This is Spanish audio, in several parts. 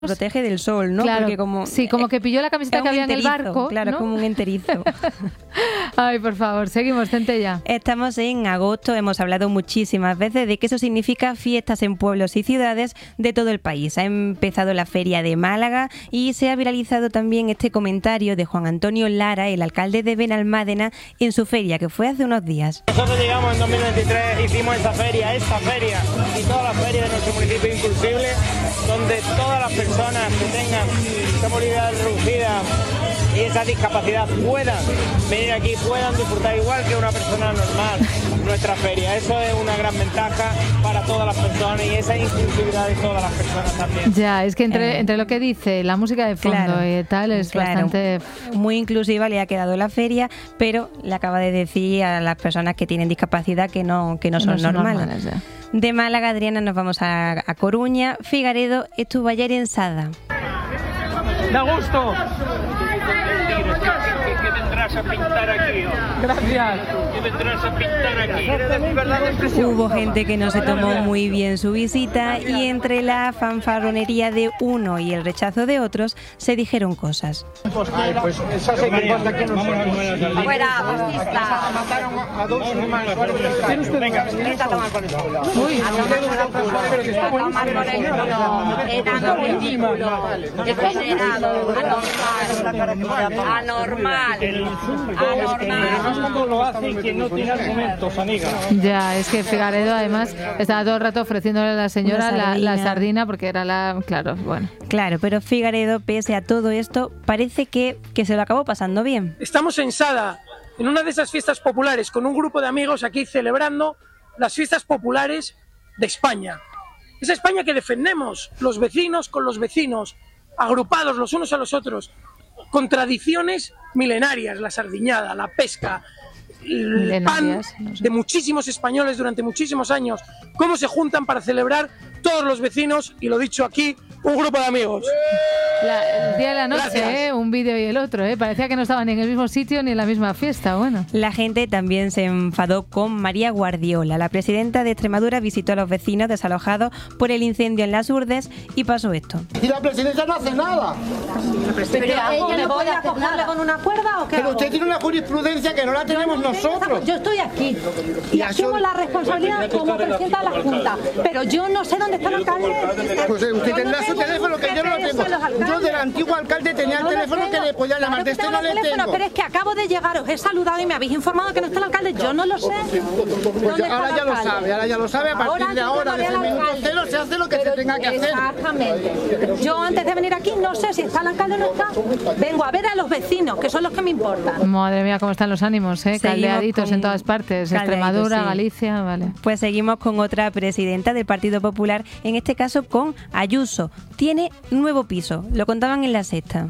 protege del sol, ¿no? Claro, porque como, sí, como que pilló la camiseta que había en el barco. Claro, ¿no? como un enterizo. Ay, por favor, seguimos, Centella. Estamos en agosto, hemos hablado muchísimas veces de que eso significa fiestas en pueblos y ciudades de todo el país. Ha empezado la Feria de Málaga y se ha viralizado también este comentario de Juan Antonio Lara, el alcalde de Benalmádena, en su feria, que fue hace unos días. Nosotros llegamos en 2023, hicimos esta feria y todas las ferias de nuestro municipio Impulsible, donde todas las personas que tengan esa movilidad reducida y esa discapacidad puedan venir aquí, puedan disfrutar igual que una persona normal nuestra feria. Eso es una gran ventaja para todas las personas y esa inclusividad de todas las personas también. Ya, es que entre lo que dice la música de fondo y tal es bastante... Muy inclusiva le ha quedado la feria, pero le acaba de decir a las personas que tienen discapacidad que no son normales. De Málaga, Adriana, nos vamos a Coruña. Figaredo estuvo ayer en Sada. ¡Da gusto! ¿Qué vendrás a pintar aquí? Gracias. ¿Qué vendrás a pintar aquí? Hubo gente que no se tomó muy bien su visita y entre la fanfarronería de uno y el rechazo de otros se dijeron cosas. Ay, pues esa se que pasa que no se... Fuera, postista. Mataron a dos hermanos. ¿Tiene usted? Venga, Vete a tomar por el culo. Uy, A tomar por el culo. Enano ridículo. Degenerado. Anormal. Es cuando lo hace quien no tiene argumentos, amiga. Ya, es que Figaredo además estaba todo el rato ofreciéndole a la señora la sardina porque era la... Claro, bueno. Claro, pero Figaredo, pese a todo esto, parece que se lo acabó pasando bien. Estamos en Sada, en una de esas fiestas populares, con un grupo de amigos aquí celebrando las fiestas populares de España. Esa España que defendemos, los vecinos con los vecinos, agrupados los unos a los otros, con tradiciones milenarias, la sardiñada, la pesca, el pan de muchísimos españoles durante muchísimos años, cómo se juntan para celebrar todos los vecinos, y lo dicho aquí, un grupo de amigos. El día de la noche, un vídeo y el otro, parecía que no estaban ni en el mismo sitio ni en la misma fiesta. Bueno. La gente también se enfadó con María Guardiola. La presidenta de Extremadura visitó a los vecinos desalojados por el incendio en Las Urdes y pasó esto. Y la presidenta no hace nada. ¿Pero ella no puede acogerle con una cuerda o qué? Pero usted tiene una jurisprudencia que no la tenemos nosotros. Yo estoy aquí y asumo la responsabilidad como presidenta de la Junta, pero yo no sé dónde está el alcalde. Pues usted tendrá su teléfono, que yo no lo tengo. Yo del antiguo alcalde tenía el teléfono que le podía llamar, de este no le tengo. Pero es que acabo de llegar, os he saludado y me habéis informado que no está el alcalde, yo no lo sé. Pues ahora ya lo sabe, a partir de ahora, desde el minuto cero, se hace lo que se tenga que hacer. Exactamente. Yo antes de venir aquí no sé si está el alcalde o no está. Vengo a ver a los vecinos, que son los que me importan. Madre mía, cómo están los ánimos, caldeaditos en todas partes. Extremadura, sí. Galicia, vale. Pues seguimos con otra presidenta del Partido Popular, en este caso con Ayuso. Tiene nuevo piso, lo contaban en La Sexta.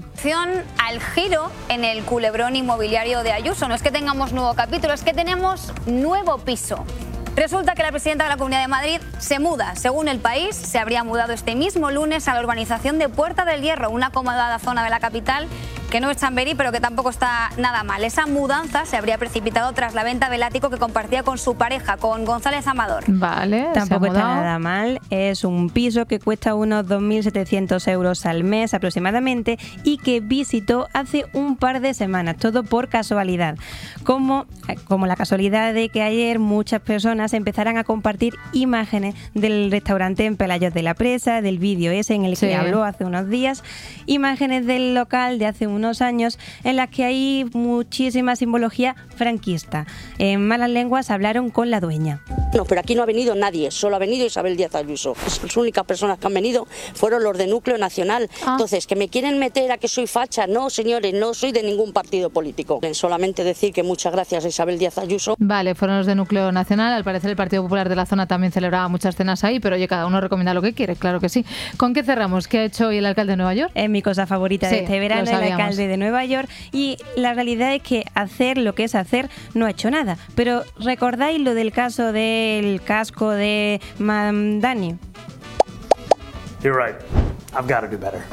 Al giro en el culebrón inmobiliario de Ayuso. No es que tengamos nuevo capítulo, es que tenemos nuevo piso. Resulta que la presidenta de la Comunidad de Madrid se muda. Según El País, se habría mudado este mismo lunes a la urbanización de Puerta del Hierro, una acomodada zona de la capital que no es Chamberí, pero que tampoco está nada mal. Esa mudanza se habría precipitado tras la venta del ático que compartía con su pareja, con González Amador. Vale, tampoco está nada mal. Es un piso que cuesta unos 2.700 euros al mes aproximadamente y que visitó hace un par de semanas, todo por casualidad. Como la casualidad de que ayer muchas personas empezaran a compartir imágenes del restaurante en Pelayos de la Presa, del vídeo ese en el que habló hace unos días, imágenes del local de hace unos años en las que hay muchísima simbología franquista. En malas lenguas hablaron con la dueña. No, pero aquí no ha venido nadie, solo ha venido Isabel Díaz Ayuso. Las únicas personas que han venido fueron los de Núcleo Nacional. Entonces, que me quieren meter a que soy facha, no señores, no soy de ningún partido político. Solamente decir que muchas gracias a Isabel Díaz Ayuso. Vale, fueron los de Núcleo Nacional. Al parecer el Partido Popular de la zona también celebraba muchas cenas ahí, pero oye, cada uno recomienda lo que quiere, claro que sí. ¿Con qué cerramos? ¿Qué ha hecho hoy el alcalde de Nueva York? Es mi cosa favorita de este verano, el alcalde de Nueva York, y la realidad es que hacer lo que es hacer no ha hecho nada. Pero ¿recordáis lo del caso del casco de Mamdani? You're right. I've got to do better.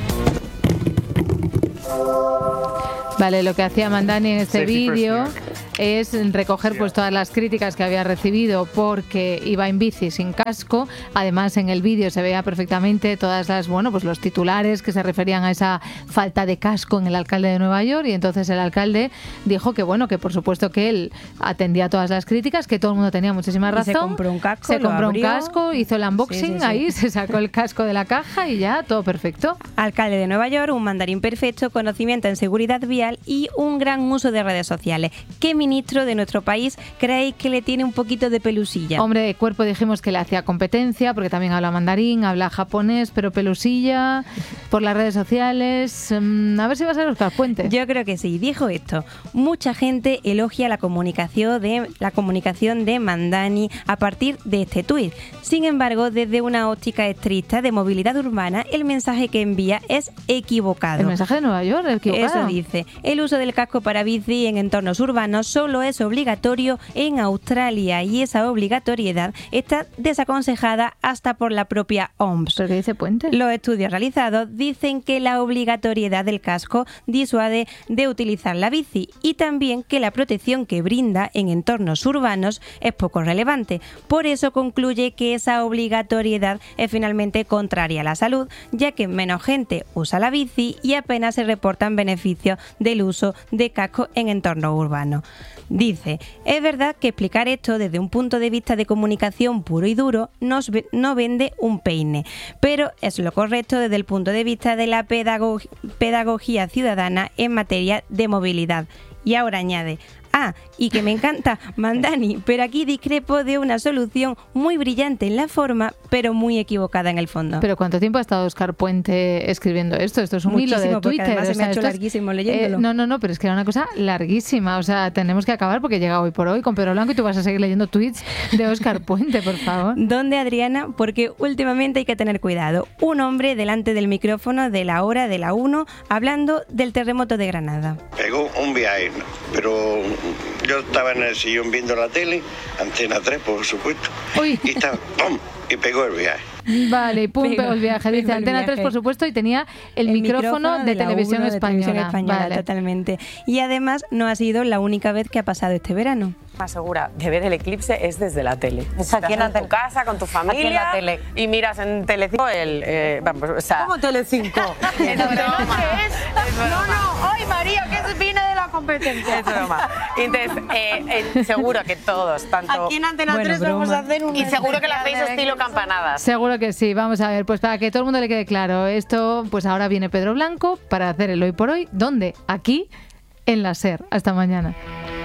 Vale, lo que hacía Mandani en este vídeo es recoger pues todas las críticas que había recibido porque iba en bici sin casco. Además, en el vídeo se veía perfectamente todas las, pues los titulares que se referían a esa falta de casco en el alcalde de Nueva York, y entonces el alcalde dijo que que por supuesto que él atendía todas las críticas, que todo el mundo tenía muchísima razón. Se compró un casco, hizo el unboxing, ahí se sacó el casco de la caja y ya todo perfecto. Alcalde de Nueva York, un mandarín perfecto, conocimiento en seguridad vial y un gran uso de redes sociales. ¿Qué ministro de nuestro país creéis que le tiene un poquito de pelusilla? Hombre, de cuerpo dijimos que le hacía competencia, porque también habla mandarín, habla japonés, pero pelusilla por las redes sociales. A ver si va a ser Óscar Puente. Yo creo que sí. Dijo esto: mucha gente elogia la comunicación de Mandani a partir de este tuit. Sin embargo, desde una óptica estricta de movilidad urbana, el mensaje que envía es equivocado. ¿El mensaje de Nueva York es equivocado? Eso dice. El uso del casco para bici en entornos urbanos solo es obligatorio en Australia, y esa obligatoriedad está desaconsejada hasta por la propia OMS. ¿Pero qué dice Puente? Los estudios realizados dicen que la obligatoriedad del casco disuade de utilizar la bici, y también que la protección que brinda en entornos urbanos es poco relevante. Por eso concluye que esa obligatoriedad es finalmente contraria a la salud, ya que menos gente usa la bici y apenas se reportan beneficios del uso de casco en entornos urbanos. Dice: es verdad que explicar esto desde un punto de vista de comunicación puro y duro no vende un peine, pero es lo correcto desde el punto de vista de la pedagogía ciudadana en materia de movilidad. Y ahora añade: y que me encanta Mandani, pero aquí discrepo de una solución muy brillante en la forma, pero muy equivocada en el fondo. ¿Pero cuánto tiempo ha estado Óscar Puente escribiendo esto? Esto es un hilo de Twitter. Además se me ha hecho larguísimo leyéndolo. No, pero es que era una cosa larguísima. O sea, tenemos que acabar porque llega hoy por hoy con Pedro Blanco y tú vas a seguir leyendo tweets de Óscar Puente, por favor. ¿Dónde, Adriana? Porque últimamente hay que tener cuidado. Un hombre delante del micrófono de la hora de la 1 hablando del terremoto de Granada. Pegó un viaje, pero yo estaba en el sillón viendo la tele, Antena 3 por supuesto, y estaba ¡pum! Y pegó el viaje. Vale, pum, pegó el viaje. Dice Antena 3 por supuesto, y tenía el micrófono de Televisión Española. Vale. Totalmente. Y además no ha sido la única vez que ha pasado este verano. Más segura de ver el eclipse es desde la tele. Estás en tu casa con tu familia, aquí en la tele, y miras en Telecinco ¿Cómo Telecinco? ¡Ay, María, que viene de la competencia! Es broma. Entonces, seguro que todos, tanto... Aquí en Antena 3 vamos a hacer un... Y seguro que la hacéis estilo campanadas. Seguro que sí. Vamos a ver, pues para que todo el mundo le quede claro, esto, pues ahora viene Pedro Blanco para hacer el Hoy por Hoy. ¿Dónde? Aquí, en la SER. Hasta mañana.